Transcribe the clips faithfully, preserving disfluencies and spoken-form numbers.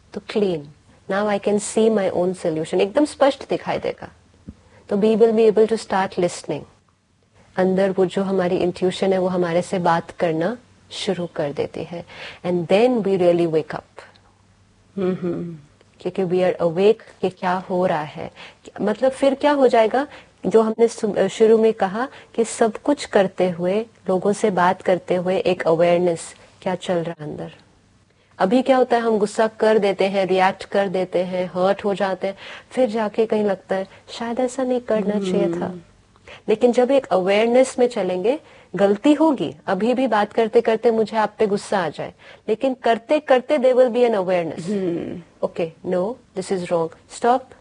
तो clean, now I can see my own solution, एकदम स्पष्ट दिखाई देगा. तो we will be able to start listening. अंदर वो जो हमारी इंट्यूशन है वो हमारे से बात करना शुरू कर देती है. And then we really wake up, क्योंकि वी आर अवेक कि क्या हो रहा है. मतलब फिर क्या हो जाएगा, जो हमने शुरू में कहा कि सब कुछ करते हुए, लोगों से बात करते हुए एक अवेयरनेस, क्या चल रहा है अंदर. अभी क्या होता है, हम गुस्सा कर देते हैं, रिएक्ट कर देते हैं, हर्ट हो जाते हैं, फिर जाके कहीं लगता है शायद ऐसा नहीं करना चाहिए था. लेकिन जब एक अवेयरनेस में चलेंगे, गलती होगी, अभी भी बात करते करते मुझे आप पे गुस्सा आ जाए, लेकिन करते करते there will be an awareness. Okay, no, this is wrong, stop,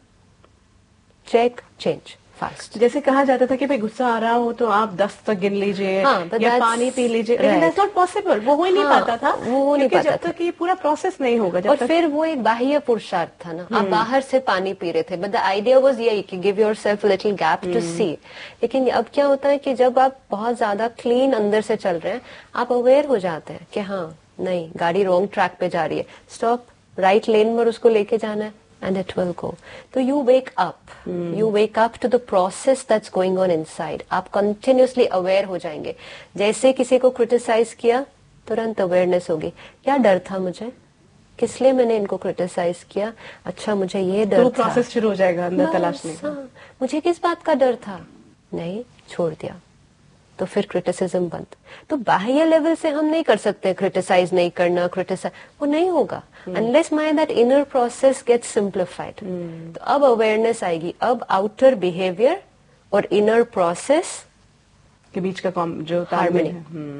check, change fast. जैसे कहा जाता था कि भाई गुस्सा आ रहा हो तो आप दस तक गिन लीजिए, हाँ, या पानी पी लीजिए, लेकिन दैट्स नॉट पॉसिबल. वो हो ही नहीं हाँ, पाता था, वो हो नहीं पाता जब तक ये पूरा प्रोसेस नहीं होगा. जब और तक... फिर वो एक बाह्य पुरुषार्थ था ना, आप बाहर से पानी पी रहे थे, बट द आइडिया वाज ये कि give yourself a little gap to सी. लेकिन अब क्या होता है कि जब आप बहुत ज्यादा क्लीन अंदर से चल रहे हैं, आप अवेयर हो जाते हैं कि हाँ नहीं, गाड़ी रॉन्ग ट्रैक पे जा रही है, स्टॉप, राइट लेन में उसको लेके जाना है, and it will go. So you wake up. Hmm. You wake up to the process that's going on inside. आप continuously aware हो जाएंगे. जैसे किसी को criticize किया, तुरंत awareness होगी. क्या डर था मुझे? किस लिए मैंने इनको criticize किया? अच्छा, मुझे ये डर तो था. तो process शुरू हो जाएगा अंदर तलाशने का. हाँ, मुझे किस बात का डर था? नहीं, छोड़ दिया. तो फिर क्रिटिसिज्म बंद. तो बाह्य लेवल से हम नहीं कर सकते क्रिटिसाइज नहीं करना, क्रिटिसाइज वो नहीं होगा unless my that inner process gets simplified. तो अब अवेयरनेस आएगी, अब आउटर बिहेवियर और इनर प्रोसेस के बीच का कॉम जो हार्मनी.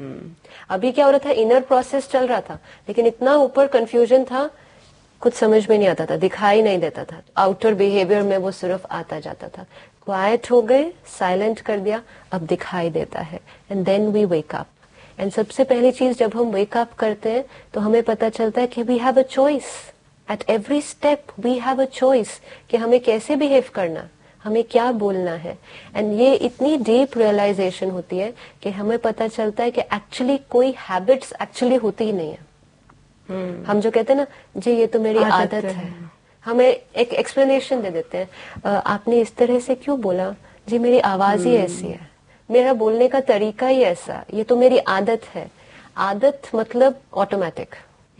अभी क्या हो रहा था, इनर प्रोसेस चल रहा था, लेकिन इतना ऊपर कंफ्यूजन था, कुछ समझ में नहीं आता था, दिखाई नहीं देता था. आउटर बिहेवियर में वो सिर्फ आता जाता था. क्वाइट हो गए, साइलेंट कर दिया, अब दिखाई देता है. And then we wake up. And सबसे पहली चीज, जब हम वेक अप करते हैं तो हमें पता चलता है कि we have a choice. At every step we have a choice कि हमें कैसे बिहेव करना, हमें क्या बोलना है. एंड ये इतनी डीप रियलाइजेशन होती है कि हमें पता चलता है कि एक्चुअली कोई हैबिट्स एक्चुअली होती ही नहीं है. hmm. हम जो कहते हैं ना, जी ये तो मेरी आदत, आदत है, है. हमें एक एक्सप्लेनेशन दे देते हैं, आपने इस तरह से क्यों बोला, जी मेरी आवाज ही ऐसी है, मेरा बोलने का तरीका ही ऐसा, ये तो मेरी आदत है. आदत मतलब ऑटोमेटिक.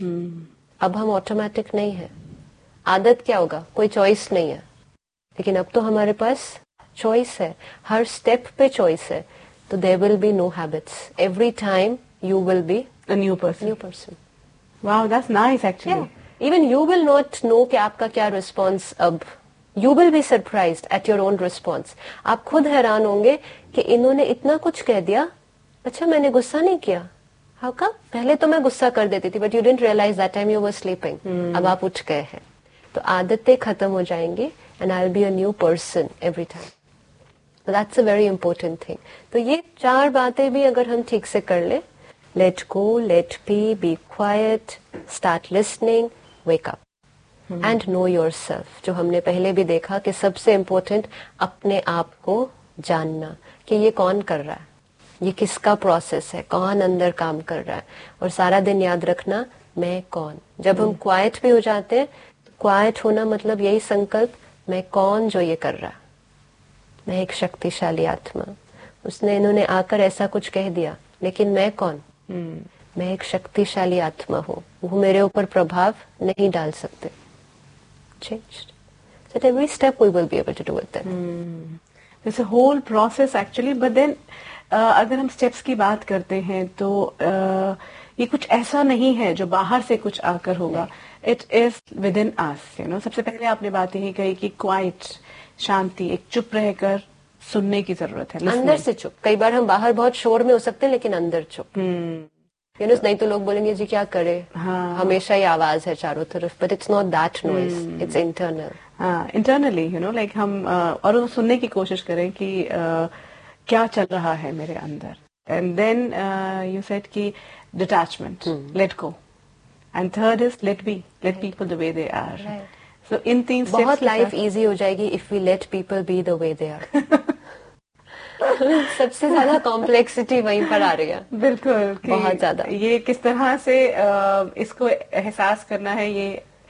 अब हम ऑटोमेटिक नहीं है. आदत क्या होगा, कोई चॉइस नहीं है. लेकिन अब तो हमारे पास चॉइस है, हर स्टेप पे चॉइस है. तो there will be no habits. Every time you will be a new person. New person. Wow, that's nice actually. Even you will not know कि आपका क्या रिस्पॉन्स. अब you will be surprised at your own response. आप खुद हैरान होंगे कि इन्होंने इतना कुछ कह दिया, अच्छा मैंने गुस्सा नहीं किया. How come? पहले तो मैं गुस्सा कर देती थी, but you didn't realize that time you were sleeping. hmm. अब आप उठ गए हैं, तो आदतें खत्म हो जाएंगी and I'll be a new person every time. So that's a very important thing. तो ये चार बातें भी अगर हम ठीक से कर ले, let go, let be, be quiet, start listening, wake up. hmm. and know yourself. जो हमने पहले भी देखा कि सबसे इम्पोर्टेंट अपने आप को जानना कि ये कौन कर रहा है, ये किसका प्रोसेस है, कौन अंदर काम कर रहा है. और सारा दिन याद रखना मैं कौन. जब hmm. हम क्वाइट भी हो जाते हैं, तो क्वाइट होना मतलब यही संकल्प, मैं कौन जो ये कर रहा. मैं एक शक्तिशाली आत्मा. उसने इन्होंने आकर ऐसा कुछ कह दिया, लेकिन मैं कौन. hmm. मैं एक शक्तिशाली आत्मा हूँ, वो मेरे ऊपर प्रभाव नहीं डाल सकते. Changed. So at every step we will be able to do it then. Hmm. It's a whole process actually, but then uh, अगर हम steps की बात करते हैं तो uh, ये कुछ ऐसा नहीं है जो बाहर से कुछ आकर होगा. It is within us, you know. सबसे पहले आपने बात यही कही कि quiet, शांति, एक चुप रहकर सुनने की जरूरत है. अंदर से चुप. कई बार हम बाहर बहुत शोर में हो सकते हैं, लेकिन अंदर चुप. hmm. You know, नहीं तो लोग बोलेंगे जी क्या करे, हाँ. हमेशा ही आवाज है चारों तरफ, but it's not that noise, hmm. it's internal. हाँ, internally, you know, like हम uh, और वो सुनने की कोशिश करें कि uh, क्या चल रहा है मेरे अंदर. And then uh, you said कि detachment, hmm. let go. And third is let be, let right. people the way they are. Right. So in तीन steps बहुत life easy हो जाएगी if we let people be the way they are. सबसे ज्यादा complexity वहीं पर आ रही है. बिल्कुल, बहुत ज्यादा. ये किस तरह से इसको एहसास करना है, ये